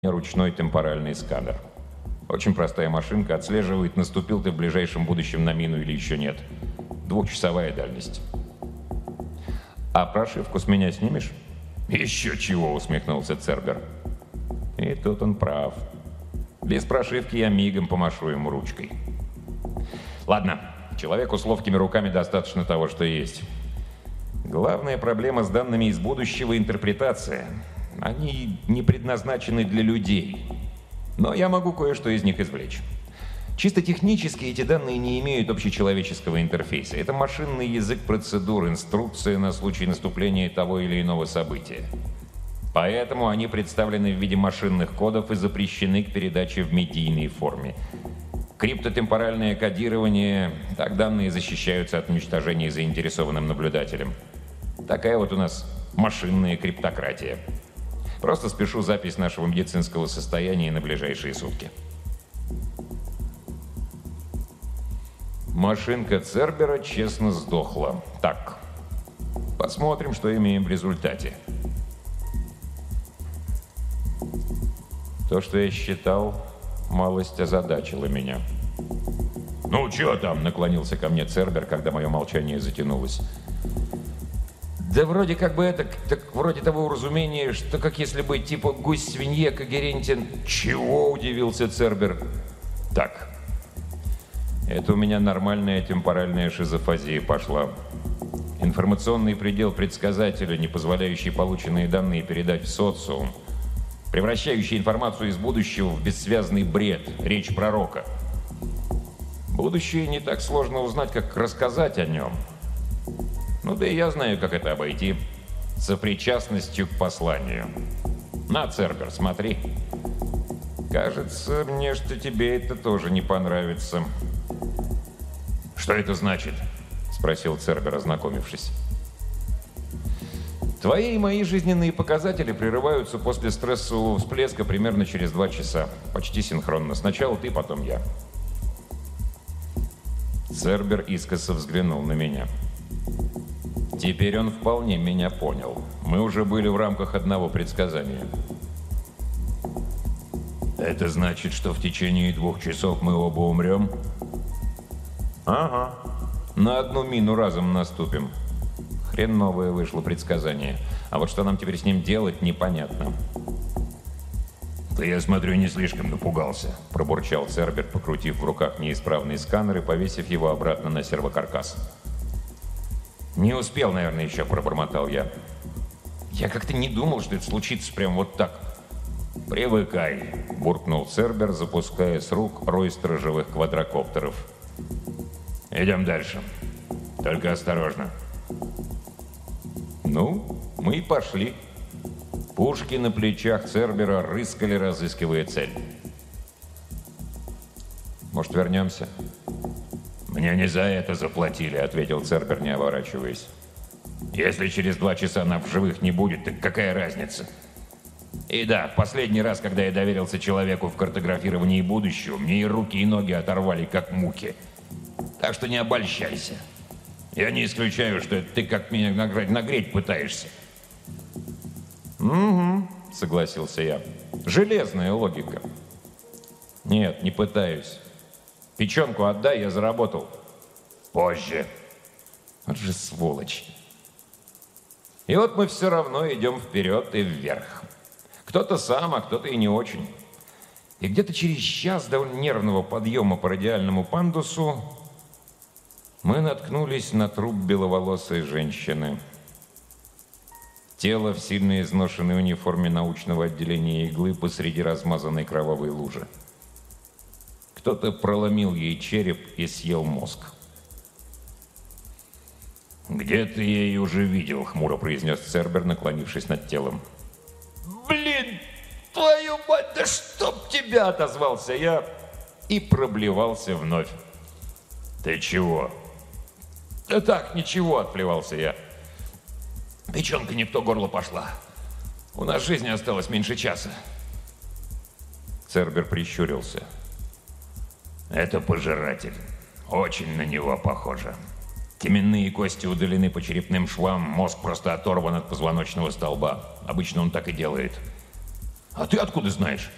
ручной темпоральный сканер. Очень простая машинка, отслеживает, наступил ты в ближайшем будущем на мину или еще нет. 2-часовая дальность. А прошивку с меня снимешь? Еще чего, усмехнулся Цербер. И тут он прав. Без прошивки я мигом помашу ему ручкой. Ладно, человеку с ловкими руками достаточно того, что есть. Главная проблема с данными из будущего — интерпретация. Они не предназначены для людей. Но я могу кое-что из них извлечь. Чисто технически эти данные не имеют общечеловеческого интерфейса. Это машинный язык процедур, инструкция на случай наступления того или иного события. Поэтому они представлены в виде машинных кодов и запрещены к передаче в медийной форме. Криптотемпоральное кодирование, так данные защищаются от уничтожения заинтересованным наблюдателем. Такая вот у нас машинная криптократия. Просто спешу запись нашего медицинского состояния на ближайшие сутки. Машинка Цербера честно сдохла. Так, посмотрим, что имеем в результате. То, что я считал, малость озадачило меня. «Ну, чё там?» — наклонился ко мне Цербер, когда мое молчание затянулось. «Да вроде как бы это, так вроде того уразумения, что как если бы типа гусь-свинье когерентен...» «Чего?» — удивился Цербер. «Так, это у меня нормальная темпоральная шизофазия пошла. Информационный предел предсказателя, не позволяющий полученные данные передать в социум, превращающий информацию из будущего в бессвязный бред, речь пророка. Будущее не так сложно узнать, как рассказать о нем. Ну да и я знаю, как это обойти. Сопричастностью к посланию. На, Цербер, смотри. Кажется мне, что тебе это тоже не понравится». «Что это значит?» — спросил Цербер, ознакомившись. «Твои и мои жизненные показатели прерываются после стрессового всплеска примерно через 2 часа. Почти синхронно. Сначала ты, потом я». Цербер искоса взглянул на меня. Теперь он вполне меня понял. Мы уже были в рамках одного предсказания. «Это значит, что в течение 2 часов мы оба умрем?» «Ага. На одну мину разом наступим». Хреновое вышло предсказание. А вот что нам теперь с ним делать, непонятно. «Ты, я смотрю, не слишком напугался», — пробурчал Цербер, покрутив в руках неисправный сканер и повесив его обратно на сервокаркас. «Не успел, наверное, еще», — пробормотал я. «Я как-то не думал, что это случится прям вот так». «Привыкай», — буркнул Цербер, запуская с рук рой сторожевых квадрокоптеров. «Идем дальше. Только осторожно». Ну, мы и пошли. Пушки на плечах Цербера рыскали, разыскивая цель. «Может, вернемся?» «Мне не за это заплатили», — ответил Цербер, не оборачиваясь. «Если через 2 часа нас в живых не будет, так какая разница? И да, в последний раз, когда я доверился человеку в картографировании будущего, мне и руки, и ноги оторвали, как муки. Так что не обольщайся. Я не исключаю, что это ты как меня нагреть пытаешься». «Угу», — согласился я. «Железная логика». «Нет, не пытаюсь. Печенку отдай, я заработал». «Позже». Вот же сволочь. И вот мы все равно идем вперед и вверх. Кто-то сам, а кто-то и не очень. И где-то через час довольно нервного подъема по радиальному пандусу мы наткнулись на труп беловолосой женщины. Тело в сильно изношенной униформе научного отделения иглы посреди размазанной кровавой лужи. Кто-то проломил ей череп и съел мозг. «Где-то я ее уже видел», — хмуро произнес Цербер, наклонившись над телом. «Блин, твою мать, да чтоб тебя!» — отозвался я и проблевался вновь. «Ты чего?» «Да так, ничего», — отплевался я. «Печенка не в то горло пошла. У нас жизни осталось меньше часа». Цербер прищурился. «Это пожиратель. Очень на него похоже. Теменные кости удалены по черепным швам, мозг просто оторван от позвоночного столба. Обычно он так и делает. А ты откуда знаешь?